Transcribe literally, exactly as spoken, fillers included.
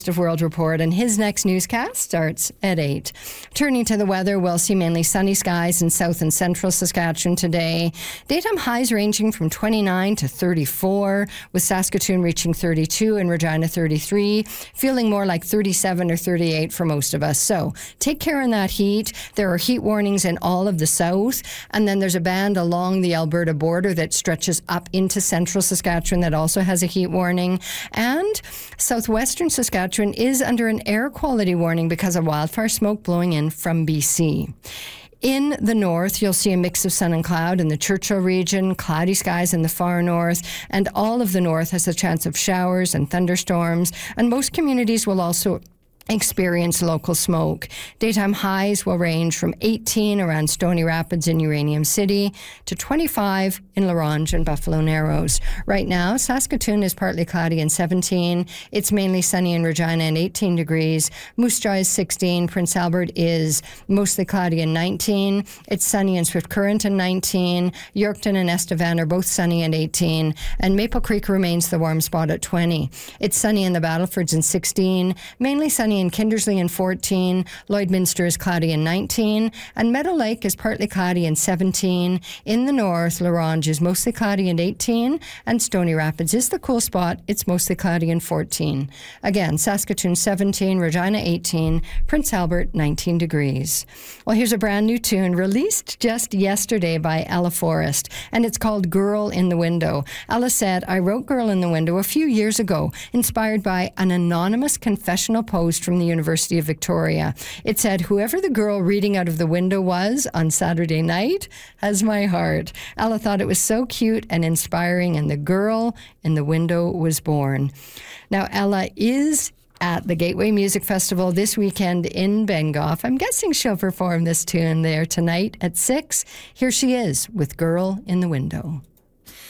of World Report, and his next newscast starts at eight. Turning to the weather, we'll see mainly sunny skies in south and central Saskatchewan today. Daytime highs ranging from twenty-nine to thirty-four, with Saskatoon reaching thirty-two and Regina thirty-three, feeling more like thirty-seven or thirty-eight for most of us. So take care in that heat. There are heat warnings in all of the south, and then there's a band along the Alberta border that stretches up into central Saskatchewan that also has a heat warning. And southwestern Saskatchewan is under an air quality warning because of wildfire smoke blowing in from B C. In the north, you'll see a mix of sun and cloud in the Churchill region, cloudy skies in the far north, and all of the north has a chance of showers and thunderstorms, and most communities will also experience local smoke. Daytime highs will range from eighteen around Stony Rapids and Uranium City to twenty-five in La Ronge and Buffalo Narrows. Right now, Saskatoon is partly cloudy and seventeen. It's mainly sunny in Regina and eighteen degrees. Moose Jaw is sixteen. Prince Albert is mostly cloudy and nineteen. It's sunny in Swift Current and nineteen. Yorkton and Estevan are both sunny and eighteen. And Maple Creek remains the warm spot at twenty. It's sunny in the Battlefords and sixteen. Mainly sunny in Kindersley and fourteen. Lloydminster is cloudy and nineteen. And Meadow Lake is partly cloudy and seventeen. In the north, La Ronge is mostly cloudy and eighteen. And Stony Rapids is the cool spot. It's mostly cloudy and fourteen. Again, Saskatoon seventeen, Regina eighteen, Prince Albert nineteen degrees. Well, here's a brand new tune released just yesterday by Ella Forrest, and it's called Girl in the Window. Ella said, I wrote Girl in the Window a few years ago, inspired by an anonymous confessional post from the University of Victoria. It said, whoever the girl reading out of the window was on Saturday night has my heart. Ella thought it was so cute and inspiring, and the girl in the window was born. Now, Ella is at the Gateway Music Festival this weekend in Bengoff. I'm guessing she'll perform this tune there tonight at six. Here she is with Girl in the Window.